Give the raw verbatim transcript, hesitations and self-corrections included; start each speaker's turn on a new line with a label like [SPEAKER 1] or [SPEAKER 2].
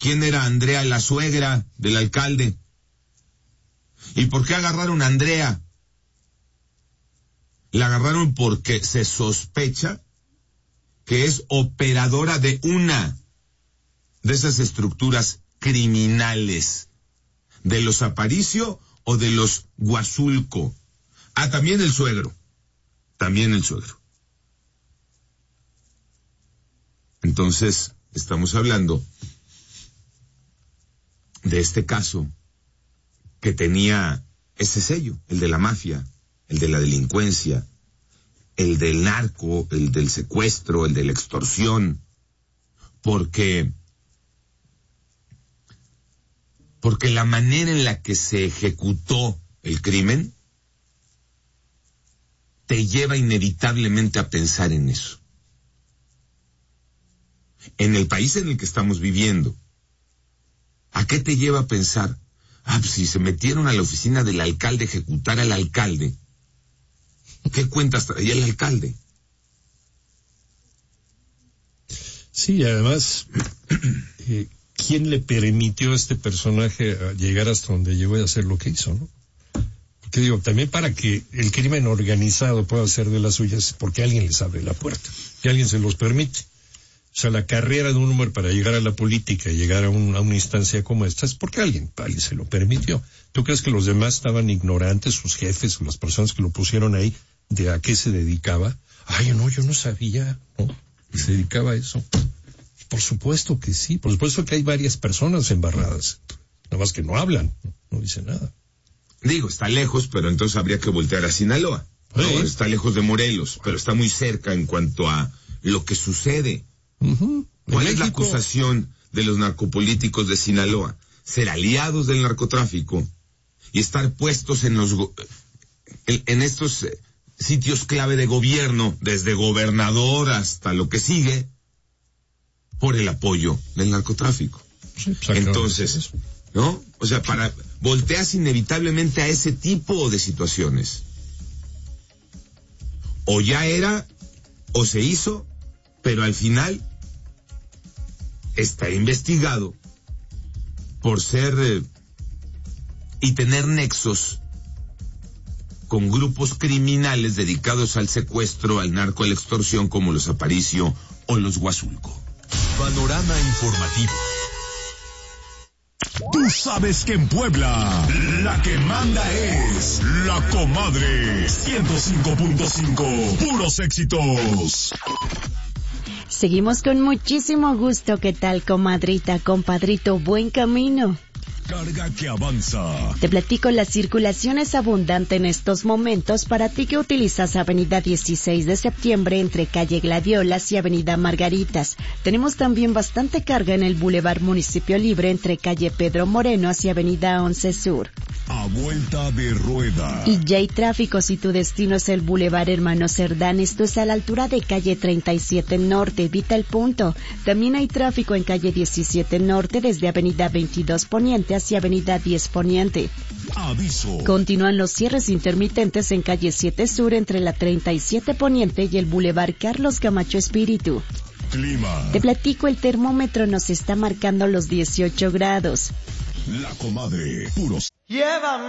[SPEAKER 1] quién era Andrea, la suegra del alcalde. ¿Y por qué agarraron a Andrea? La agarraron porque se sospecha que es operadora de una de esas estructuras criminales, de los Aparicio o de los Huazulco. Ah, también el suegro, también el suegro. Entonces, estamos hablando de este caso que tenía ese sello, el de la mafia, el de la delincuencia, el del narco, el del secuestro, el de la extorsión, porque, porque la manera en la que se ejecutó el crimen te lleva inevitablemente a pensar en eso. En el país en el que estamos viviendo, ¿a qué te lleva a pensar? Ah, pues si se metieron a la oficina del alcalde a ejecutar al alcalde, ¿qué cuentas traía el alcalde?
[SPEAKER 2] Sí, además, eh, ¿quién le permitió a este personaje a llegar hasta donde llegó y hacer lo que hizo, no? Porque digo, también para que el crimen organizado pueda hacer de las suyas, porque alguien les abre la puerta, que alguien se los permite. O sea, la carrera de un hombre para llegar a la política y llegar a, un, a una instancia como esta es porque alguien, alguien se lo permitió. ¿Tú crees que los demás estaban ignorantes, sus jefes o las personas que lo pusieron ahí, de a qué se dedicaba? Ay, no, yo no sabía, ¿no? Que se dedicaba a eso. Por supuesto que sí, por supuesto que hay varias personas embarradas, nada más que no hablan, no, no dicen nada.
[SPEAKER 1] Digo, está lejos, pero entonces habría que voltear a Sinaloa. ¿No? Sí. Está lejos de Morelos, pero está muy cerca en cuanto a lo que sucede.
[SPEAKER 2] Uh-huh.
[SPEAKER 1] ¿Cuál es
[SPEAKER 2] México?
[SPEAKER 1] la acusación de los narcopolíticos de Sinaloa? Ser aliados del narcotráfico y estar puestos en los go- en, en estos eh, sitios clave de gobierno, desde gobernador hasta lo que sigue, por el apoyo del narcotráfico.
[SPEAKER 2] Sí,
[SPEAKER 1] entonces, ¿no? O sea, para volteas inevitablemente a ese tipo de situaciones. O ya era, o se hizo, pero al final está investigado por ser eh, y tener nexos con grupos criminales dedicados al secuestro, al narco, a la extorsión, como los Aparicio o los Huazulco.
[SPEAKER 3] Panorama informativo. Tú sabes que en Puebla la que manda es La Comadre. ciento cinco punto cinco, puros éxitos.
[SPEAKER 4] Seguimos con muchísimo gusto. ¿Qué tal, comadrita, compadrito? Buen camino.
[SPEAKER 3] Carga que avanza.
[SPEAKER 4] Te platico, la circulación es abundante en estos momentos para ti que utilizas Avenida dieciséis de septiembre entre calle Gladiolas y Avenida Margaritas. Tenemos también bastante carga en el Boulevard Municipio Libre entre calle Pedro Moreno hacia Avenida once Sur.
[SPEAKER 3] A vuelta de rueda.
[SPEAKER 4] Y ya hay tráfico si tu destino es el Boulevard Hermano Cerdán, esto es a la altura de calle treinta y siete Norte, evita el punto. También hay tráfico en calle diecisiete Norte desde Avenida veintidós Poniente hacia Avenida diez Poniente.
[SPEAKER 3] Aviso.
[SPEAKER 4] Continúan los cierres intermitentes en calle siete Sur entre la treinta y siete Poniente y el Boulevard Carlos Camacho Espíritu.
[SPEAKER 3] Clima.
[SPEAKER 4] Te platico, el termómetro nos está marcando los dieciocho grados.
[SPEAKER 3] La Comadre, puros.
[SPEAKER 5] Llévame